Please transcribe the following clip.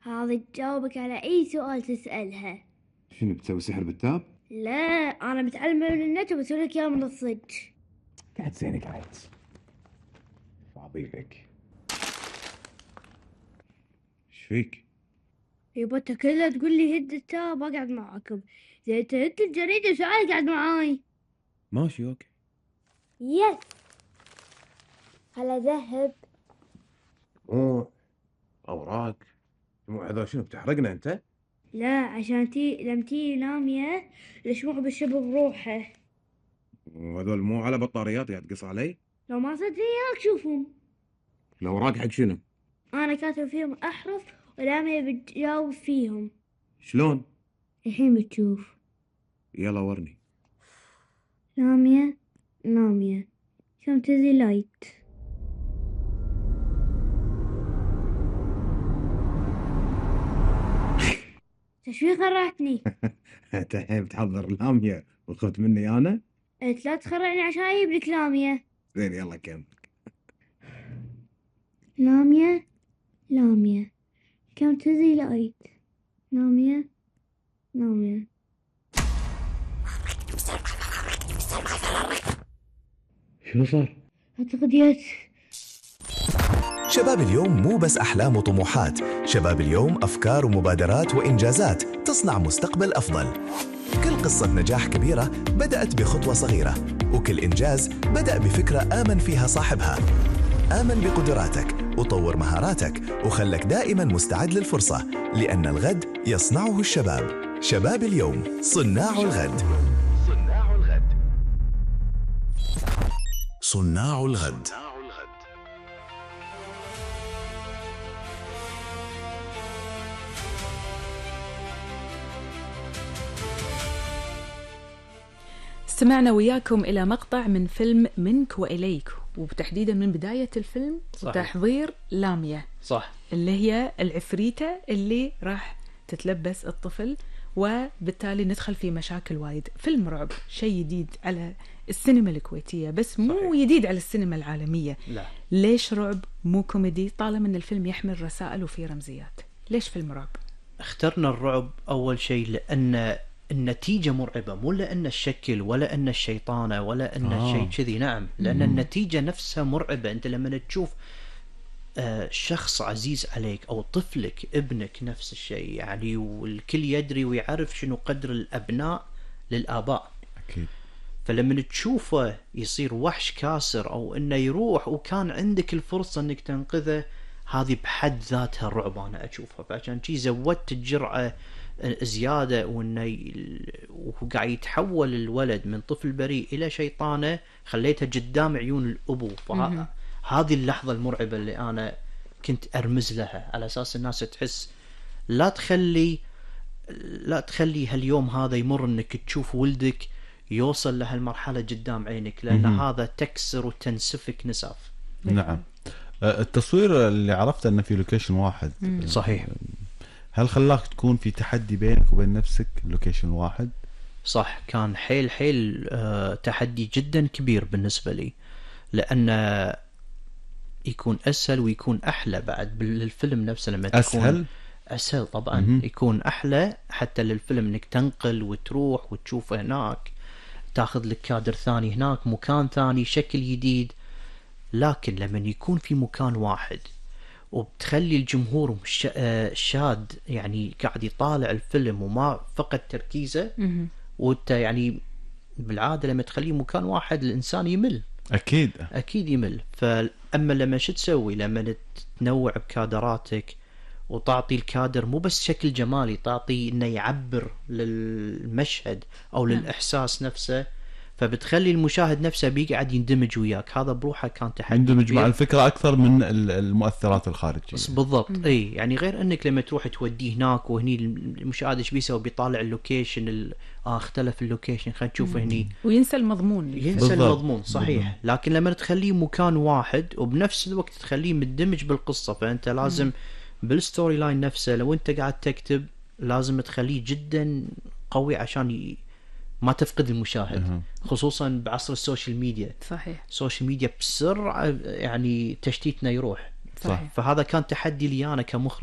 هذه تجاوبك على أي سؤال تسألها. شنو بتسوي، سحر بالتاب؟ لا، أنا متعلمة من النت وبسولك إياه من الصدق. قاعد زينك عاد فاضيلك. ايش فيك؟ يبا انت كلها تقول لي هد التاب اقعد معاكم، زي انت هد الجريدة وسؤال قاعد معاي. ماشي اوكي. يس. هلا ذهب. اوراق هذا شنو بتحرقنا انت؟ لا، عشان لما تي نامية الشموع بالشبه بروحه. وهذول مو على بطاريات قاعد تقص علي؟ لو ما صدق اياك شوفهم. الاوراق حق شنو؟ انا كاتب فيهم احرف ولامية بتجاوب فيهم. شلون؟ الحين بتشوف. يلا ورني. نامية نامية كم تزي لايت. تشوي خرعتني. انت الحين بتحضر لامية وخفت مني انا؟ قلت لا تخرعني عشان اجيب لك لامية. زين يلا كمل. لامية لامية كم تزي لايت. نامية نامية. شنو صار؟ اعتقد يس. شباب اليوم مو بس أحلام وطموحات، شباب اليوم أفكار ومبادرات وإنجازات تصنع مستقبل أفضل. كل قصة نجاح كبيرة بدأت بخطوة صغيرة، وكل إنجاز بدأ بفكرة آمن فيها صاحبها. آمن بقدراتك وطور مهاراتك وخلك دائما مستعد للفرصة، لأن الغد يصنعه الشباب. شباب اليوم صناع الغد. صناع الغد. صناع الغد. استمعنا وياكم إلى مقطع من فيلم منك وإليك، وتحديدا من بداية الفيلم. صحيح. تحضير لامية، صح، اللي هي العفريتة اللي راح تتلبس الطفل، وبالتالي ندخل في مشاكل وايد. فيلم رعب، شيء جديد على السينما الكويتية، بس مو صحيح. جديد على السينما العالمية. لا. ليش رعب مو كوميدي طالما ان الفيلم يحمل رسائل وفيه رمزيات؟ ليش فيلم رعب؟ اخترنا الرعب أول شيء لأن النتيجة مرعبة، مو لأن الشكل ولا أن الشيطانة ولا أن شيء كذي. نعم، لأن النتيجة نفسها مرعبة. أنت لما تشوف شخص عزيز عليك أو طفلك ابنك نفس الشيء يعني، والكل يدري ويعرف شنو قدر الأبناء للآباء أكيد. فلما تشوفه يصير وحش كاسر أو أنه يروح وكان عندك الفرصة أنك تنقذه، هذه بحد ذاتها رعب أنا أشوفها. فعشان شي زودت الجرعة زيادة، وانه وهو قاعد يتحول الولد من طفل بريء الى شيطانه، خليتها قدام عيون الابو. فهذه اللحظة المرعبة اللي انا كنت ارمز لها، على اساس الناس تحس لا تخلي هاليوم هذا يمر انك تشوف ولدك يوصل لهالمرحلة قدام عينك، لان هذا تكسر وتنسفك نساف. نعم. التصوير اللي عرفته انه في لوكيشن واحد. صحيح. هل خلاك تكون في تحدي بينك وبين نفسك لوكيشن واحد؟ صح، كان حيل تحدي جدا كبير بالنسبة لي، لأن يكون أسهل ويكون أحلى بعد للفيلم نفسه. لما تكون أسهل طبعا يكون أحلى حتى للفيلم، إنك تنقل وتروح وتشوف هناك، تاخذ لك كادر ثاني هناك، مكان ثاني، شكل جديد. لكن لما يكون في مكان واحد وبتخلي الجمهور شاد، يعني قاعد يطالع الفيلم وما فقد تركيزه، وانت يعني بالعادة لما تخليه مكان واحد الإنسان يمل. أكيد يمل. فأما لما شو تسوي، لما تنوع بكادراتك وتعطي الكادر مو بس شكل جمالي، تعطي إنه يعبر للمشهد أو للإحساس نفسه، فبتخلي المشاهد نفسه بيقعد يندمج وياك. هذا بروحه كان تحدي، يندمج مع الفكرة أكثر من المؤثرات الخارجية. بالضبط. اي يعني غير انك لما تروح توديه هناك وهني المشاهد ايش بيسوي، بيطالع اللوكيشن اختلف اللوكيشن، خلينا نشوف هني، وينسى المضمون. المضمون. صحيح. لكن لما تخليه مكان واحد وبنفس الوقت تخليه مندمج بالقصة، فانت لازم بالستوري لاين نفسه لو انت قاعد تكتب لازم تخليه جدا قوي عشان ما تفقد المشاهد. خصوصا بعصر السوشيال ميديا. صحيح. السوشيال ميديا بسرعة يعني تشتيتنا يروح. صحيح. فهذا كان تحدي لي أنا كمخرج.